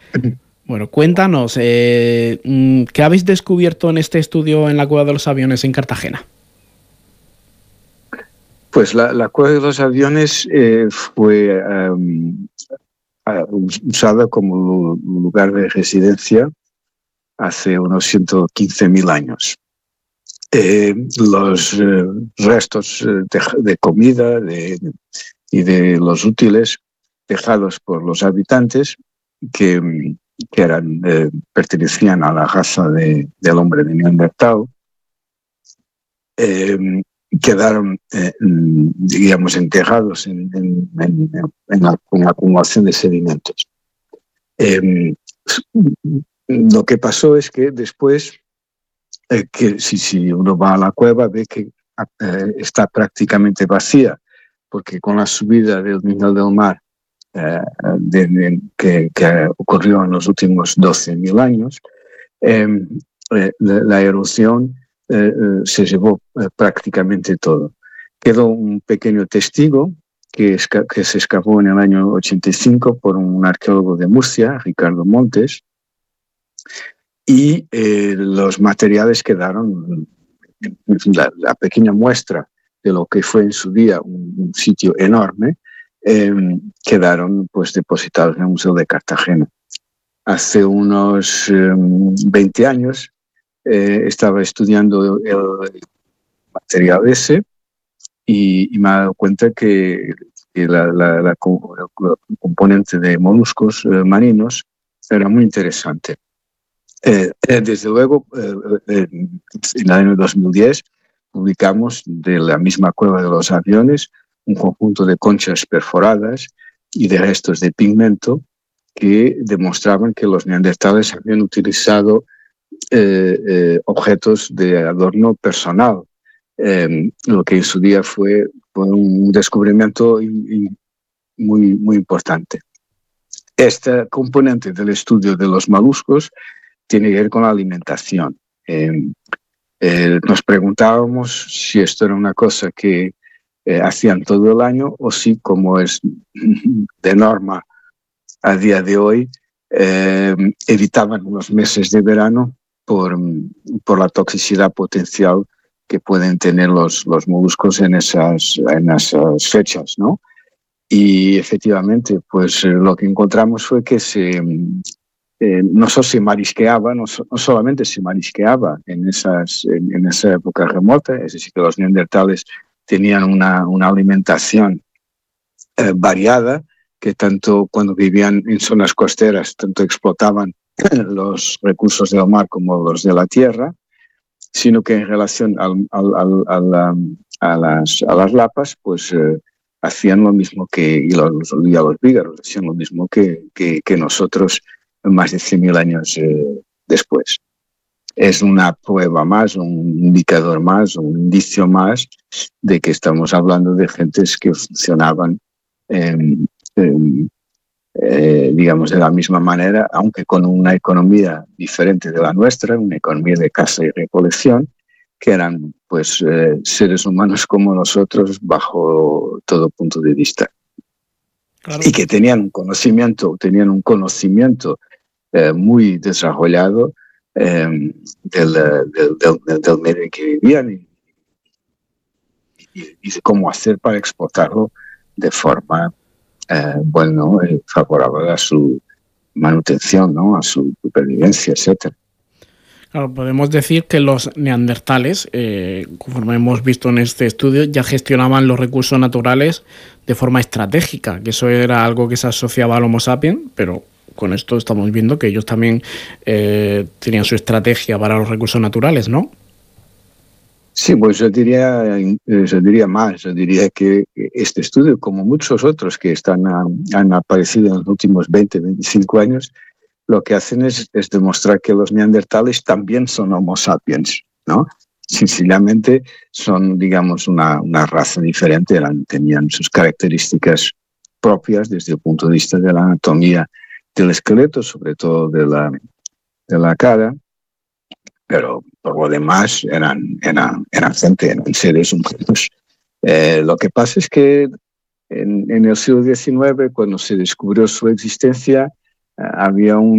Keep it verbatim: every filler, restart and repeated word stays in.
Bueno, cuéntanos, eh, ¿qué habéis descubierto en este estudio en la Cueva de los Aviones en Cartagena? Pues la, la Cueva de los Aviones eh, fue um, usada como lugar de residencia hace unos ciento quince mil años. Eh, los eh, restos de, de comida de, y de los útiles dejados por los habitantes que, que eran, eh, pertenecían a la raza de, del hombre de Neandertal, eh, quedaron, eh, digamos, enterrados en, en, en, en, la, en la acumulación de sedimentos. Eh, lo que pasó es que después, eh, que si, si uno va a la cueva ve que eh, está prácticamente vacía, porque con la subida del nivel del mar eh, de, de, que, que ocurrió en los últimos doce mil años, eh, eh, la, la erosión eh, eh, se llevó eh, prácticamente todo. Quedó un pequeño testigo que, esca que se excavó en el año ochenta y cinco por un arqueólogo de Murcia, Ricardo Montes, y eh, los materiales quedaron, la, la pequeña muestra de lo que fue en su día un, un sitio enorme, eh, quedaron pues depositados en el Museo de Cartagena. Hace unos eh, veinte años eh, estaba estudiando el, el material ese y, y me he dado cuenta que, que la, la, la, la componente de moluscos eh, marinos era muy interesante. Eh, eh, desde luego, eh, eh, en el año dos mil diez publicamos de la misma Cueva de los Aviones un conjunto de conchas perforadas y de restos de pigmento que demostraban que los neandertales habían utilizado eh, eh, objetos de adorno personal, eh, lo que en su día fue, fue un descubrimiento y, y muy, muy importante. Esta componente del estudio de los moluscos tiene que ver con la alimentación. Eh, eh, nos preguntábamos si esto era una cosa que eh, hacían todo el año o si, como es de norma a día de hoy, eh, evitaban los meses de verano por, por la toxicidad potencial que pueden tener los, los moluscos en esas, en esas fechas, ¿no? Y efectivamente, pues lo que encontramos fue que se... Eh, no solo se marisqueaba, no, so, no solamente se marisqueaba en, esas, en, en esa época remota, es decir, que los neandertales tenían una, una alimentación eh, variada, que tanto cuando vivían en zonas costeras, tanto explotaban los recursos del mar como los de la tierra, sino que en relación al, al, al, al, a, las, a las lapas, pues eh, hacían lo mismo que, y, los, y a los vígaros, hacían lo mismo que, que, que nosotros más de cien mil años eh, después. Es una prueba más, un indicador más, un indicio más de que estamos hablando de gentes que funcionaban, eh, eh, eh, digamos, de la misma manera, aunque con una economía diferente de la nuestra, una economía de caza y recolección, que eran pues eh, seres humanos como nosotros bajo todo punto de vista. Claro. Y que tenían un conocimiento, tenían un conocimiento Eh, muy desarrollado eh, del, del, del, del medio en que vivían y, y, y de cómo hacer para exportarlo de forma eh, bueno, eh, favorable a su manutención, ¿no? A su supervivencia, etcétera. Claro, podemos decir que los neandertales, eh, conforme hemos visto en este estudio, ya gestionaban los recursos naturales de forma estratégica, que eso era algo que se asociaba al Homo sapiens, pero con esto estamos viendo que ellos también eh, tenían su estrategia para los recursos naturales, ¿no? Sí, pues yo diría, yo diría más, yo diría que este estudio, como muchos otros que están, han aparecido en los últimos veinte, veinticinco años, lo que hacen es, es demostrar que los neandertales también son Homo sapiens, ¿no? Sencillamente son, digamos, una, una raza diferente, eran, tenían sus características propias desde el punto de vista de la anatomía del esqueleto, sobre todo de la, de la cara, pero por lo demás eran, eran, eran gente, eran seres humanos. Eh, lo que pasa es que en, en el siglo diecinueve, cuando se descubrió su existencia, eh, había un